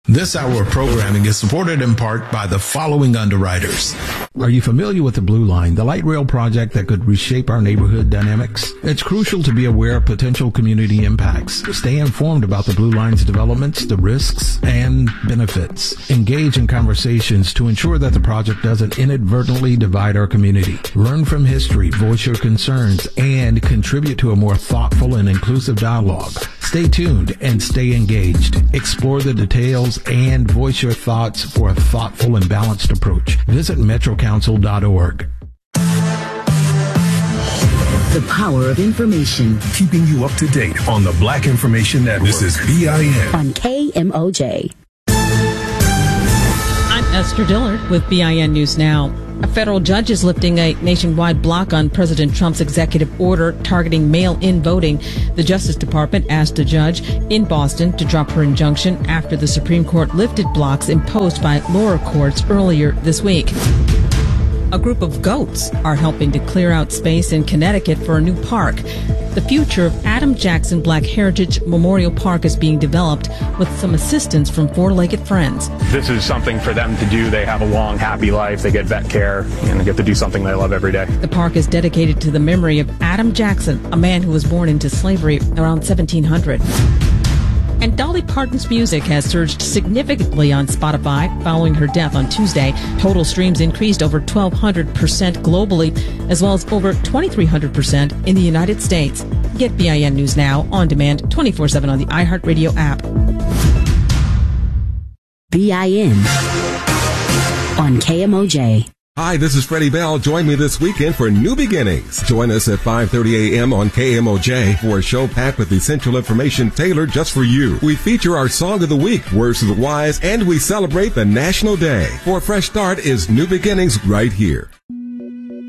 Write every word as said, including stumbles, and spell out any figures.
This hour of programming is supported in part by the following underwriters. Are you familiar with the Blue Line, the light rail project that could reshape our neighborhood dynamics? It's crucial to be aware of potential community impacts. Stay informed about the Blue Line's developments, the risks, and benefits. Engage in conversations to ensure that the project doesn't inadvertently divide our community. Learn from history, voice your concerns, and contribute to a more thoughtful and inclusive dialogue. Stay tuned and stay engaged. Explore the details and voice your thoughts for a thoughtful and balanced approach. Visit metro council dot org. The power of information. Keeping you up to date on the Black Information Network. This is B I N. On K M O J. I'm Esther Dillard with B I N News Now. A federal judge is lifting a nationwide block on President Trump's executive order targeting mail-in voting. The Justice Department asked a judge in Boston to drop her injunction after the Supreme Court lifted blocks imposed by lower courts earlier this week. A group of goats are helping to clear out space in Connecticut for a new park. The future of Adam Jackson Black Heritage Memorial Park is being developed with some assistance from Four-Legged Friends. This is something for them to do. They have a long, happy life. They get vet care and they get to do something they love every day. The park is dedicated to the memory of Adam Jackson, a man who was born into slavery around seventeen hundred. And Dolly Parton's music has surged significantly on Spotify following her death on Tuesday. Total streams increased over twelve hundred percent globally, as well as over twenty-three hundred percent in the United States. Get B I N News Now on demand twenty-four seven on the iHeartRadio app. B I N on K M O J. Hi, this is Freddie Bell. Join me this weekend for New Beginnings. Join us at five thirty a.m. on K M O J for a show packed with essential information tailored just for you. We feature our Song of the Week, Words of the Wise, and we celebrate the National Day. For a fresh start is New Beginnings right here.